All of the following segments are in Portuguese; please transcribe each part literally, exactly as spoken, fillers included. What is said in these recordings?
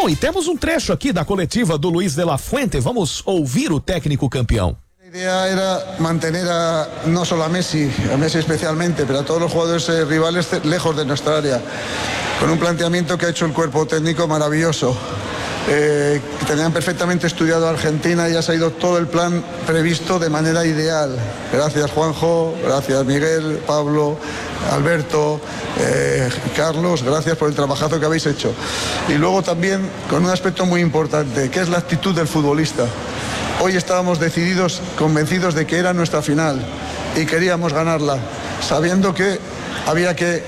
Bom, e temos um trecho aqui da coletiva do Luis de la Fuente. Vamos ouvir o técnico campeão. La idea era mantener a, no solo a Messi, a Messi especialmente, pero a todos los jugadores eh, rivales lejos de nuestra área, con un planteamiento que ha hecho el cuerpo técnico maravilloso. Eh, tenían perfectamente estudiado a Argentina y ha salido todo el plan previsto de manera ideal. Gracias Juanjo, gracias Miguel, Pablo, Alberto, eh, Carlos, gracias por el trabajazo que habéis hecho. Y luego también con un aspecto muy importante, que es la actitud del futbolista. Hoy estábamos decididos, convencidos de que era nuestra final y queríamos ganarla, sabiendo que había que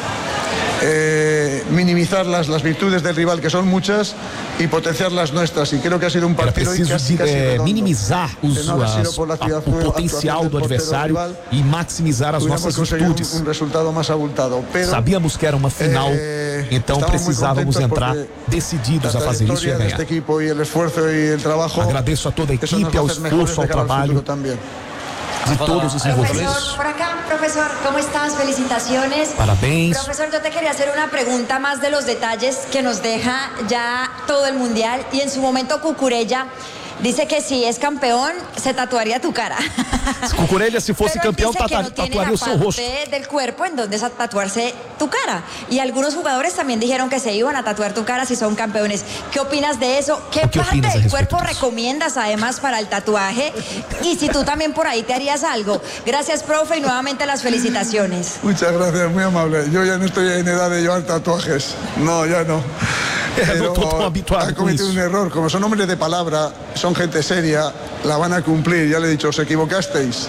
eh, minimizar las, las virtudes del rival, que son muchas, y potenciar las nuestras. Y creo que ha sido un Era partido preciso casi, de, casi eh, redondo. minimizar os, De no haber sido as, por la a, actuación- o potencial actuación do del portero adversário rival, e maximizar as hubiéramos nossas conseguido virtudes. un, un resultado más abultado. Pero, Sabíamos que era uma final, eh, então estamos muy precisávamos contentos entrar porque decididos la a fazer isso e trayectoria a de este ganhar. equipo y el esfuerzo y el trabajo, Agradeço a toda a eso nos equipe, va a ao hacer mejores esforço, ao de cara al trabalho futuro también. de todos os envolvidos. Profesor, por acá, profesor, ¿cómo estás? Felicitaciones. Parabéns. Profesor, yo te quería hacer una pregunta más de los detalles que nos deja ya todo el mundial. Y en su momento Cucurella dice que si es campeón, se tatuaría tu cara. Cucurella, se fosse Pero él campeão, dice que tatu- no tiene tatuaria la o seu rosto. parte del cuerpo en donde tatuarse tu cara. Y algunos jugadores también dijeron que se iban a tatuar tu cara si son campeones. ¿Qué opinas de eso? ¿Qué, ¿O qué parte opinas del al cuerpo respecto de eso? recomiendas además para el tatuaje? Y si tú también por ahí te harías algo. Gracias, profe, y nuevamente las felicitaciones. Muchas gracias, muy amable. Yo ya no estoy en edad de llevar tatuajes. No, ya no. É, não tô tão habituado ha com cometido isso. un error. Como son hombres de palabra, son gente seria, la van a cumplir. Ya le he dicho, os equivocasteis.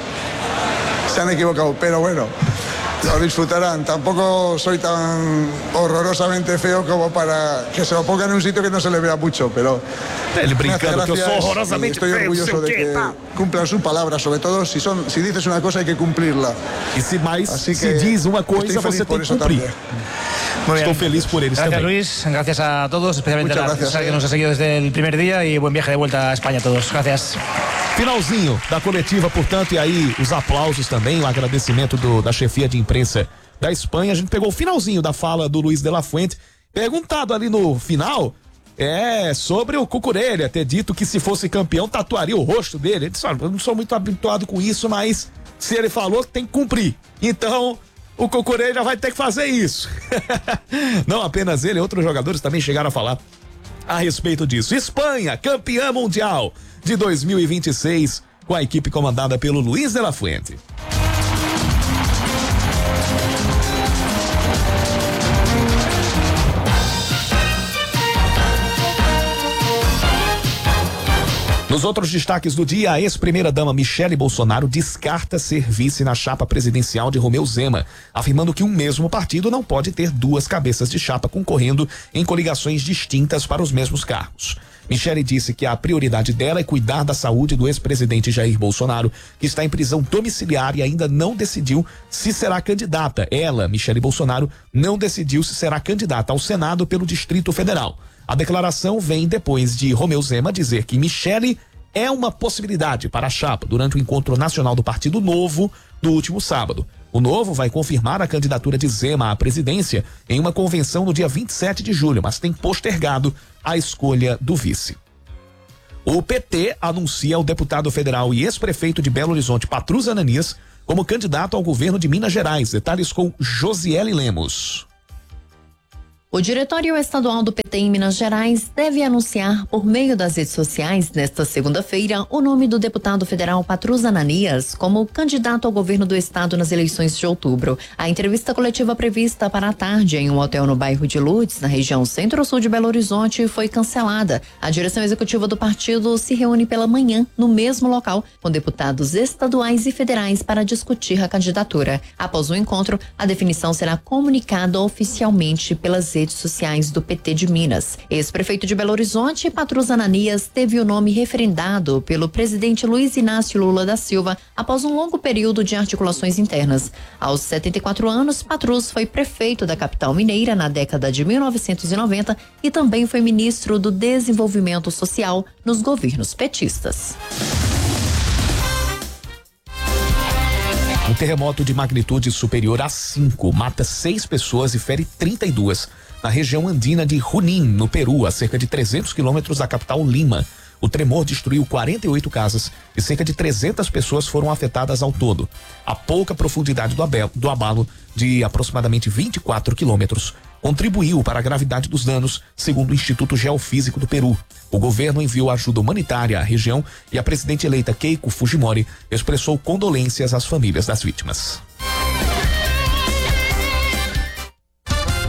Se han equivocado, pero bueno, lo disfrutarán. Tampoco soy tan horrorosamente feo como para que se lo pongan en un sitio que no se le vea mucho, pero Ele me hace brincando que eu sou gracia y horrorosamente estoy feio, sei orgulloso o de quê, que tá? cumplan su palabra, sobre todo si son, si dices una cosa hay que cumplirla. E se mais Así se que diz uma estoy coisa, feliz você por tem que eso cumprir. también. Muy Estou bien. feliz por eles Gracias, também. Luis. Gracias a todos, especialmente Muchas a la gracias, prensa eh. que nos ha seguido desde el primer día y buen viaje de vuelta a España a todos. Gracias. Finalzinho da coletiva, portanto, e aí os aplausos também, o agradecimento do, da chefia de imprensa da Espanha. A gente pegou o finalzinho da fala do Luis de la Fuente, perguntado ali no final, é, sobre o Cucurella ter dito que se fosse campeão tatuaria o rosto dele. Ele disse, olha, eu não sou muito habituado com isso, mas se ele falou, tem que cumprir. Então, o Cucurella vai ter que fazer isso. Não apenas ele, outros jogadores também chegaram a falar a respeito disso. Espanha, campeã mundial de dois mil e vinte e seis, com a equipe comandada pelo Luis de la Fuente. Nos outros destaques do dia, a ex-primeira-dama Michele Bolsonaro descarta ser vice na chapa presidencial de Romeu Zema, afirmando que um mesmo partido não pode ter duas cabeças de chapa concorrendo em coligações distintas para os mesmos cargos. Michele disse que a prioridade dela é cuidar da saúde do ex-presidente Jair Bolsonaro, que está em prisão domiciliar e ainda não decidiu se será candidata. Ela, Michele Bolsonaro, não decidiu se será candidata ao Senado pelo Distrito Federal. A declaração vem depois de Romeu Zema dizer que Michele é uma possibilidade para a chapa durante o encontro nacional do Partido Novo do último sábado. O Novo vai confirmar a candidatura de Zema à presidência em uma convenção no dia vinte e sete de julho, mas tem postergado a escolha do vice. O P T anuncia o deputado federal e ex-prefeito de Belo Horizonte, Patrus Ananias, como candidato ao governo de Minas Gerais. Detalhes com Josiele Lemos. O Diretório Estadual do P T em Minas Gerais deve anunciar por meio das redes sociais nesta segunda-feira o nome do deputado federal Patrus Ananias como candidato ao governo do estado nas eleições de outubro. A entrevista coletiva prevista para a tarde em um hotel no bairro de Lourdes, na região centro-sul de Belo Horizonte, foi cancelada. A direção executiva do partido se reúne pela manhã no mesmo local com deputados estaduais e federais para discutir a candidatura. Após o encontro, a definição será comunicada oficialmente pelas redes sociais do P T de Minas. Ex-prefeito de Belo Horizonte, Patrus Ananias, teve o nome referendado pelo presidente Luiz Inácio Lula da Silva após um longo período de articulações internas. Aos setenta e quatro anos, Patrus foi prefeito da capital mineira na década de mil novecentos e noventa e também foi ministro do Desenvolvimento Social nos governos petistas. Um terremoto de magnitude superior a cinco mata seis pessoas e fere trinta e duas na região andina de Junín, no Peru, a cerca de trezentos quilômetros da capital Lima. O tremor destruiu quarenta e oito casas e cerca de trezentas pessoas foram afetadas ao todo. A pouca profundidade do, abelo, do abalo, de aproximadamente vinte e quatro quilômetros, contribuiu para a gravidade dos danos, segundo o Instituto Geofísico do Peru. O governo enviou ajuda humanitária à região e a presidente eleita Keiko Fujimori expressou condolências às famílias das vítimas.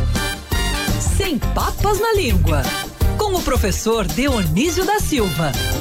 Sem papas na língua, com o professor Dionísio da Silva.